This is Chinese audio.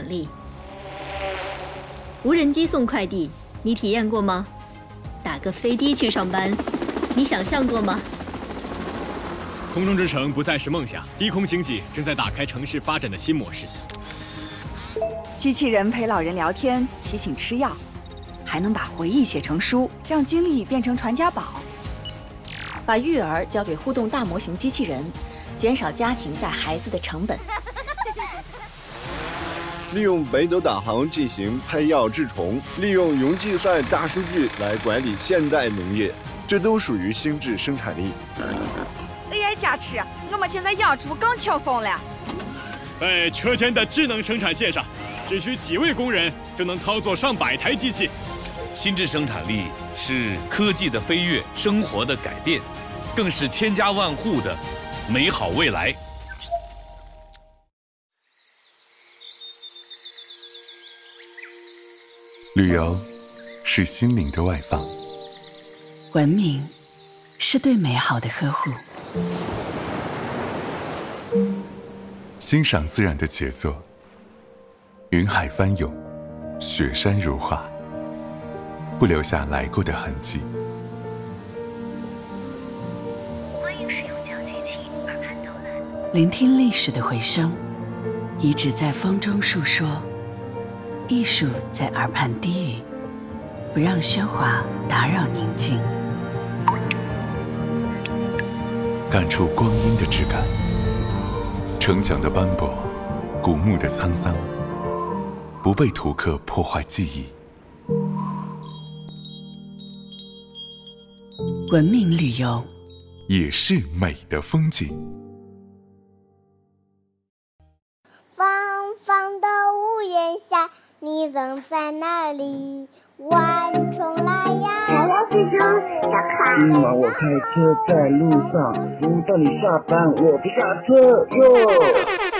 产力。无人机送快递，你体验过吗？打个飞的去上班，你想象过吗？ 空中之城不再是梦想，低空经济正在打开城市发展的新模式。 机器人陪老人聊天，提醒吃药，还能把回忆写成书，让经历变成传家宝。 把育儿交给互动大模型机器人，减少家庭带孩子的成本。 利用北斗导航进行拍药治虫，利用云计算大数据来管理现代农业，这都属于心智生产力。 AI 加持，我们现在养猪更轻松了。 在车间的智能生产线上，只需几位工人就能操作上百台机器。 心智生产力是科技的飞跃，生活的改变，更是千家万户的美好未来。 旅游是心灵的外放， 文明是对美好的呵护， 欣赏自然的杰作，云海翻涌，雪山如画，不留下来过的痕迹。 欢迎使用讲机器耳畔导览， 聆听历史的回声，遗址在风中述说，艺术在耳畔低语，不让喧哗打扰宁静。 感触光阴的质感，城墙的斑驳，古墓的沧桑，不被图刻破坏记忆。 文明旅游也是美的风景。 方方的屋檐下，你曾在哪里？晚虫来呀！ 今晚我开车在路上，不等你下班，我不下车哟。